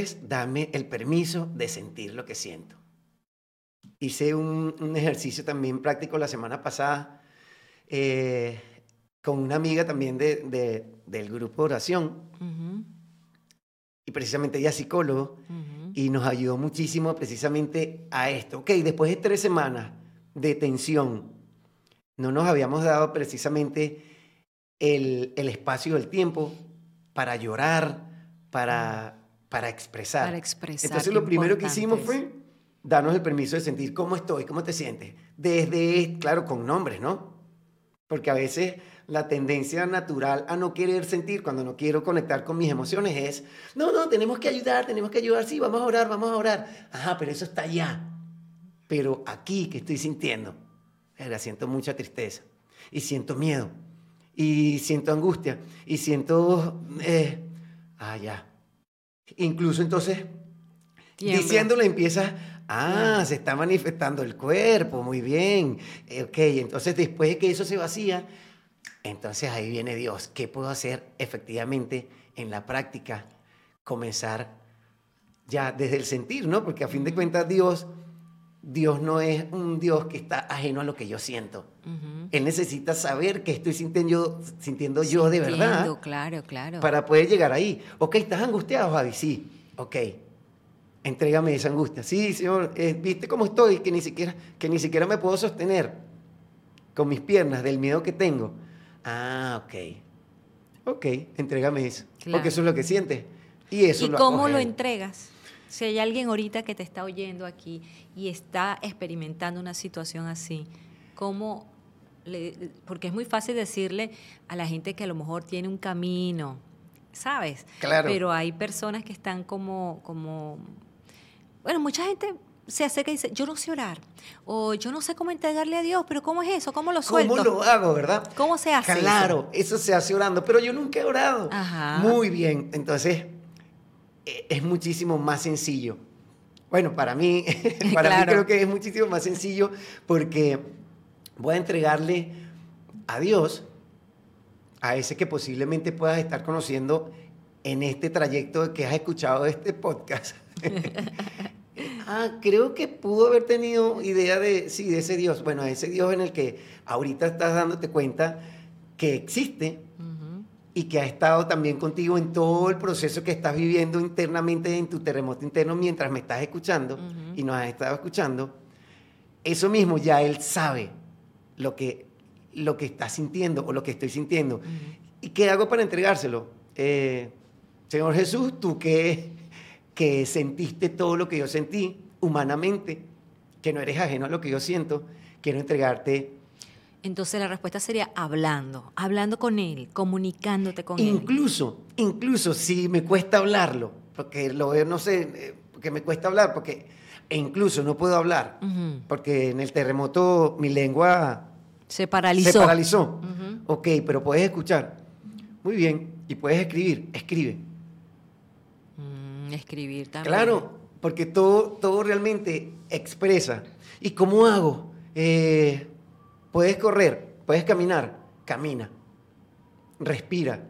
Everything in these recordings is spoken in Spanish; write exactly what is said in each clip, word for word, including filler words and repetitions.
es darme el permiso de sentir lo que siento. Hice un, un ejercicio también práctico la semana pasada eh, con una amiga también de, de, del grupo de oración. Uh-huh. Y precisamente ella es psicólogo. Uh-huh. Y nos ayudó muchísimo precisamente a esto. Ok, después de tres semanas de tensión, no nos habíamos dado precisamente el, el espacio del tiempo para llorar, para, para expresar. Para expresar. Entonces lo primero que hicimos fue darnos el permiso de sentir cómo estoy, cómo te sientes. Desde, claro, con nombres, ¿no? Porque a veces la tendencia natural a no querer sentir cuando no quiero conectar con mis emociones es, no, no, tenemos que ayudar, tenemos que ayudar, sí, vamos a orar, vamos a orar. Ajá, pero eso está allá. Pero aquí, ¿qué estoy sintiendo? Era, siento mucha tristeza y siento miedo y siento angustia y siento, eh, ah, ya. Incluso entonces, tiembla. Diciéndole empiezas, ah, yeah. Se está manifestando el cuerpo, muy bien. Eh, ok, entonces después de que eso se vacía, entonces ahí viene Dios. ¿Qué puedo hacer efectivamente en la práctica? Comenzar ya desde el sentir, ¿no? Porque a fin de cuentas Dios, Dios no es un Dios que está ajeno a lo que yo siento. Uh-huh. Él necesita saber qué estoy sintiendo, sintiendo yo de verdad. Claro, claro. Para poder llegar ahí. Ok, ¿estás angustiado, Javi? Sí. Ok. Entrégame esa angustia. Sí, Señor, eh, ¿viste cómo estoy? Que ni siquiera, que ni siquiera me puedo sostener con mis piernas del miedo que tengo. Ah, ok. Ok, entrégame eso. Claro. Porque eso es lo que sientes. Y eso ¿Y lo cómo acoge. lo entregas? Si hay alguien ahorita que te está oyendo aquí y está experimentando una situación así, ¿cómo le, porque es muy fácil decirle a la gente que a lo mejor tiene un camino, ¿sabes? Claro. Pero hay personas que están como, como bueno, mucha gente se acerca y dice, yo no sé orar, o yo no sé cómo entregarle a Dios, pero ¿cómo es eso? ¿Cómo lo suelto? ¿Cómo lo hago, verdad? ¿Cómo se hace claro, eso? Claro, eso se hace orando, pero yo nunca he orado. Ajá. Muy bien, entonces es muchísimo más sencillo. Bueno, para mí, para claro. mí creo que es muchísimo más sencillo porque voy a entregarle a Dios, a ese que posiblemente puedas estar conociendo en este trayecto que has escuchado este podcast. ah, creo que pudo haber tenido idea de, sí, de ese Dios. Bueno, ese Dios en el que ahorita estás dándote cuenta que existe uh-huh. y que ha estado también contigo en todo el proceso que estás viviendo internamente en tu terremoto interno mientras me estás escuchando uh-huh. y nos has estado escuchando. Eso mismo ya Él sabe lo que, lo que estás sintiendo o lo que estoy sintiendo. Uh-huh. ¿Y qué hago para entregárselo? Eh, Señor Jesús, tú que, que sentiste todo lo que yo sentí humanamente, que no eres ajeno a lo que yo siento, quiero entregarte. Entonces la respuesta sería hablando, hablando con Él, comunicándote con incluso, Él. Incluso, incluso si me cuesta hablarlo, porque lo veo, no sé, porque me cuesta hablar, porque e incluso no puedo hablar, uh-huh. porque en el terremoto mi lengua se paralizó. Se paralizó. Uh-huh. Ok, pero puedes escuchar. Muy bien, y puedes escribir, escribe. Mm, escribir también. Claro, porque todo, todo realmente expresa. ¿Y cómo hago? Eh, puedes correr, puedes caminar, camina. Respira.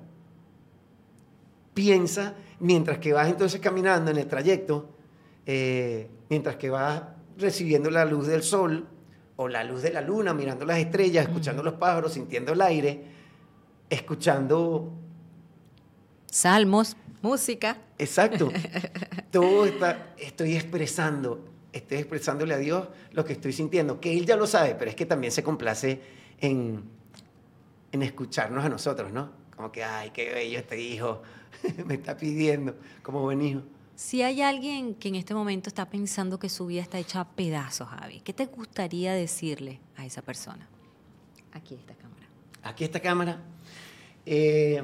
Piensa mientras que vas entonces caminando en el trayecto, eh, mientras que vas recibiendo la luz del sol o la luz de la luna, mirando las estrellas, escuchando uh-huh. los pájaros, sintiendo el aire, escuchando salmos, música. Exacto. Todo está, estoy expresando, estoy expresándole a Dios lo que estoy sintiendo, que Él ya lo sabe, pero es que también se complace en, en escucharnos a nosotros, ¿no? Como que, ay, qué bello este hijo, me está pidiendo como buen hijo. Si hay alguien que en este momento está pensando que su vida está hecha a pedazos, Javi, ¿qué te gustaría decirle a esa persona? Aquí esta cámara. Aquí esta cámara. Eh,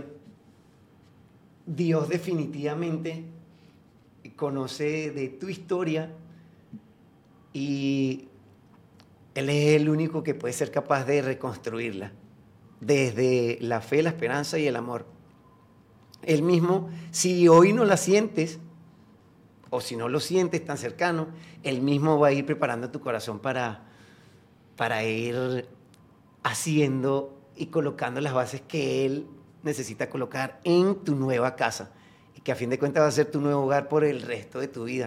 Dios definitivamente conoce de tu historia y Él es el único que puede ser capaz de reconstruirla desde la fe, la esperanza y el amor. Él mismo, si hoy no la sientes o si no lo sientes tan cercano, Él mismo va a ir preparando tu corazón para, para ir haciendo y colocando las bases que Él necesita colocar en tu nueva casa. que a fin de cuentas va a ser tu nuevo hogar por el resto de tu vida.